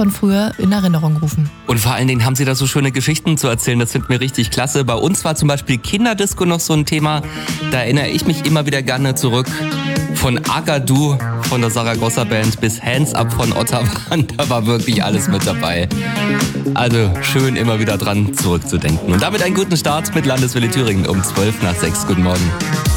von früher in Erinnerung rufen. Und vor allen Dingen haben sie da so schöne Geschichten zu erzählen, das finden wir richtig klasse. Bei uns war zum Beispiel Kinderdisco noch so ein Thema, da erinnere ich mich immer wieder gerne zurück. Von Agadu von der Saragossa Band bis Hands Up von Ottawan, da war wirklich alles mit dabei. Also schön immer wieder dran zurückzudenken. Und damit einen guten Start mit Landeswelle Thüringen um 5:12. Guten Morgen.